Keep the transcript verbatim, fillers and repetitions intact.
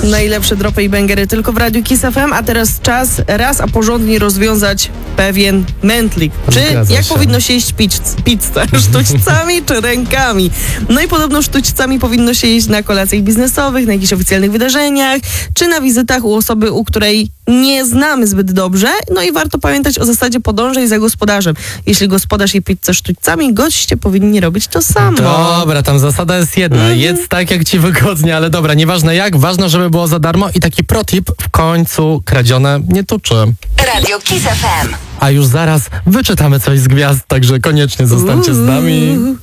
najlepsze dropy i bangery tylko w Radiu Kiss F M, a teraz czas raz, a porządnie rozwiązać pewien mętlik. Czy Zgadza jak się. powinno się jeść piz- pizzę? Sztućcami czy rękami? No i podobno sztućcami powinno się jeść na kolacjach biznesowych, na jakichś oficjalnych wydarzeniach, czy na wizytach u osoby, u której nie znamy zbyt dobrze. No i warto pamiętać o zasadzie podążaj za gospodarzem. Jeśli gospodarz je pizzę sztućcami, goście powinni robić to samo. Dobra, tam zasada jest jedna. Mhm. Jedz tak, jak ci wygodnie, ale dobra, nieważne jak, ważne, żeby było za darmo i taki protip, w końcu kradzione nie tuczy. Radio Kiss F M. A już zaraz wyczytamy coś z gwiazd, także koniecznie zostańcie z nami.